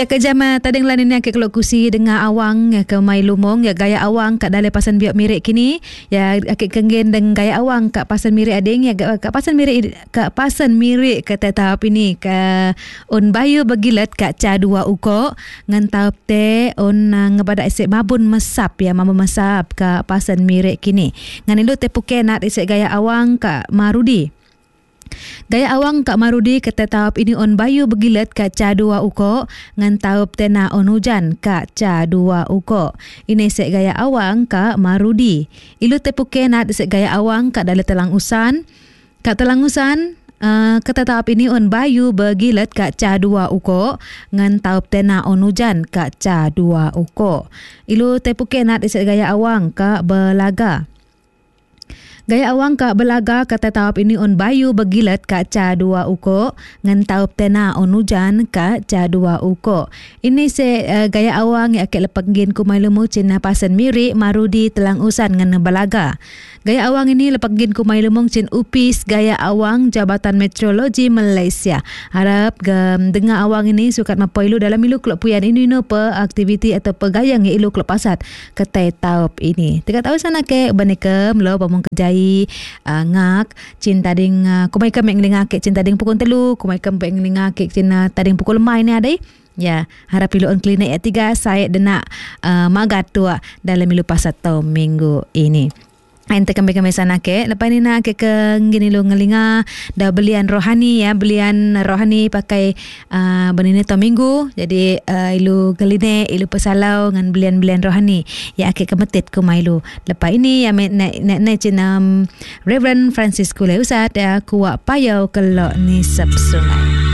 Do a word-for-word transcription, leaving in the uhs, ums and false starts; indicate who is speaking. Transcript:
Speaker 1: Ya ke jama tading lan ini ke kalau kusi dengan awang ya ke mai lumong ya gaya awang kat dalai pasan biak mirik kini ya akik kenggen dengan gaya awang kat pasan mirik ading ya kat pasan mirik kat pasan mirik ke tahap ini ke on bayu begilat kat ca dua uko ngan tahap te on uh, ngebadak isik mabun mesap ya mabun mesap kat pasan mirik kini ngan ilu te pukenat isik gaya awang kat Marudi. Gaya awang Kak Marudi kata tahap ini on bayu begilat kat ca dua uko ngan tahap tena on hujan kat ca dua uko. Ini sek gaya awang Kak Marudi. Ilu tepukenat sek gaya awang kat dalam Telangusan. Kat Telangusan uh, kata tahap ini on bayu begilat kat ca dua uko ngan tahap tena on hujan kat ca dua uko. Ilu tepukenat sek gaya awang Kak Belaga. Gaya awang Kak Belaga kata tahap ini on bayu begilat kat ca dua uko ngan tahap tena on hujan kat ca dua uko. Ini se uh, gaya awang yang akik lepak ngin kumai lemu cina pasan mirik Marudi Telangusan ngan Belaga. Gaya awang ini lepak ngin kumai lemung cin upis gaya awang Jabatan Meteorologi Malaysia. Harap gam dengar awang ini sukat mampu ilu dalam ilu kelop puyan ini no pe aktiviti atau pegayang ilu kelop pasat ketai tahap ini. Teka tahu sana ke banikem lo pamung kerjai Uh, ngak cinta ding uh, kumai kem yang ngak cinta ding pukul telu kumai kem yang ngak cinta tading pukul lemai ni ada ya harap ilu on klinik ya tiga saya denak uh, magat tua dalam ilu pasat tau minggu ini. Ente kami-kami sana ke lepas ni nak ke ke gini lu ngelinga dah belian rohani ya belian rohani pakai uh, benini tau minggu jadi uh, ilu geline ilu pesalau dengan belian-belian rohani ya akik kemetit ku mailu lepas ini ya naik naik naik cina um, Reverend Francis Kulai Usat ya kuak payau kelok ni sep sungai.